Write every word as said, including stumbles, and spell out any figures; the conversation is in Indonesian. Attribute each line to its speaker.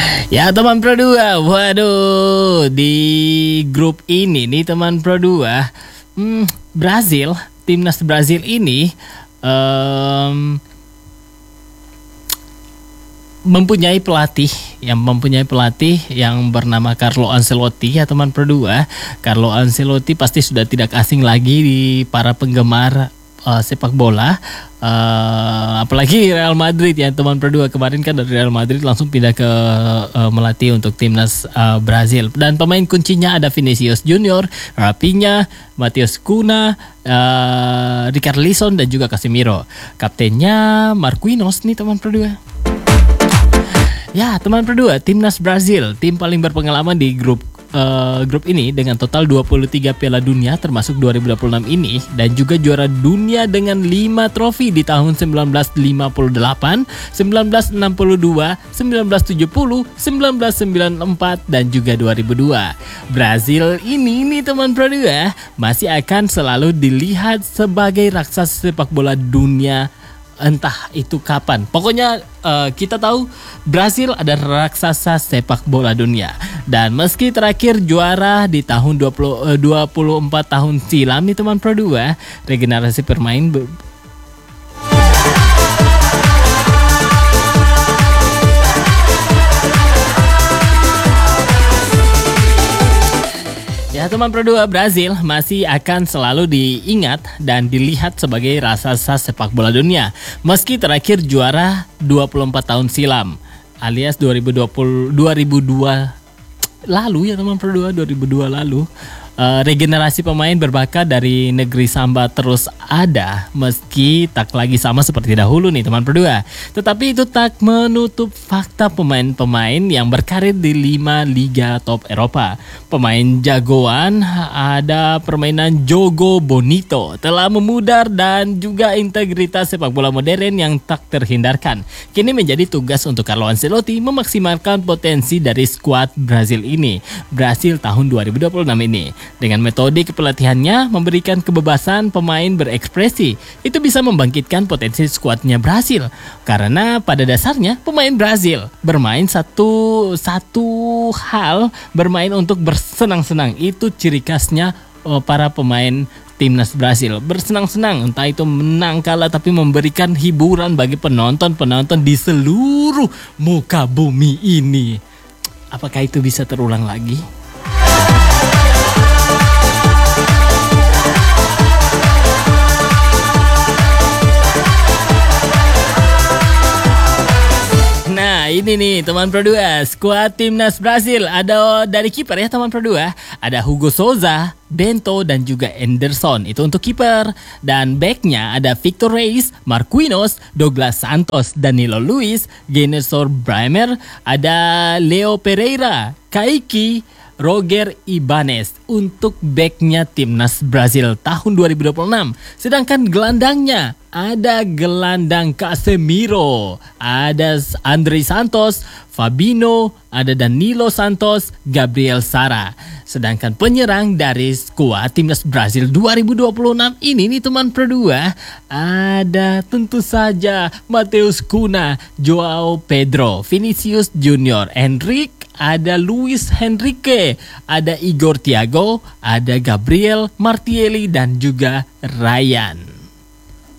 Speaker 1: Ya teman Pro dua, waduh di grup ini nih teman Pro dua, hmm, Brazil, timnas Brazil ini um, mempunyai pelatih yang mempunyai pelatih yang bernama Carlo Ancelotti ya teman Pro dua. Carlo Ancelotti pasti sudah tidak asing lagi di para penggemar uh, sepak bola. Uh, apalagi Real Madrid ya teman Pro dua, kemarin kan dari Real Madrid langsung pindah ke uh, melatih untuk timnas uh, Brazil, dan pemain kuncinya ada Vinicius Junior, Rafinha, Matheus Cunha, uh, Richarlison dan juga Casemiro. Kaptennya Marquinhos nih teman Pro dua. Ya teman Pro dua, timnas Brazil, tim paling berpengalaman di grup Uh, grup ini dengan total dua puluh tiga Piala Dunia termasuk dua ribu dua puluh enam ini, dan juga juara dunia dengan lima trofi di tahun seribu sembilan ratus lima puluh delapan, seribu sembilan ratus enam puluh dua, seribu sembilan ratus tujuh puluh, seribu sembilan ratus sembilan puluh empat dan juga dua ribu dua. Brazil ini nih teman Pro dua masih akan selalu dilihat sebagai raksasa sepak bola dunia, entah itu kapan. Pokoknya uh, kita tahu Brazil ada raksasa sepak bola dunia. Dan meski terakhir juara di tahun dua puluh, uh, dua puluh empat tahun silam nih teman Pro dua, regenerasi permain be- Ya teman Pro dua, Brazil masih akan selalu diingat dan dilihat sebagai raksasa sepak bola dunia meski terakhir juara dua puluh empat tahun silam, alias dua ribu dua puluh, dua ribu dua lalu ya teman Pro dua, dua ribu dua lalu. Uh, regenerasi pemain berbakat dari negeri Samba terus ada meski tak lagi sama seperti dahulu nih teman Pro dua. Tetapi itu tak menutup fakta pemain-pemain yang berkarir di lima liga top Eropa. Pemain jagoan ada permainan Jogo Bonito telah memudar dan juga integritas sepak bola modern yang tak terhindarkan. Kini menjadi tugas untuk Carlo Ancelotti memaksimalkan potensi dari skuad Brazil ini. Brazil tahun dua ribu dua puluh enam ini. Dengan metode kepelatihannya memberikan kebebasan pemain berekspresi, itu bisa membangkitkan potensi skuadnya Brazil. Karena pada dasarnya pemain Brazil bermain satu satu hal, bermain untuk bersenang-senang. Itu ciri khasnya oh, para pemain timnas Brazil. Bersenang-senang, entah itu menang kalah, tapi memberikan hiburan bagi penonton-penonton di seluruh muka bumi ini. Apakah itu bisa terulang lagi? Nah ini nih teman Pro dua, skuad timnas Brazil ada dari kiper ya teman Pro dua, ada Hugo Souza, Bento dan juga Anderson, itu untuk kiper. Dan backnya ada Victor Reis, Marquinhos, Douglas Santos, Danilo Luiz, Genésor Bremer, ada Leo Pereira, Kaique, Roger Ibanez untuk backnya timnas Brazil tahun dua ribu dua puluh enam. Sedangkan gelandangnya ada gelandang Casemiro, ada André Santos, Fabinho, ada Danilo Santos, Gabriel Sara. Sedangkan penyerang dari skuad timnas Brazil dua ribu dua puluh enam ini nih teman Pro dua, ada tentu saja Matheus Cunha, Joao Pedro, Vinicius Junior, Endrick, ada Luis Henrique, ada Igor Thiago, ada Gabriel Martinelli dan juga Ryan.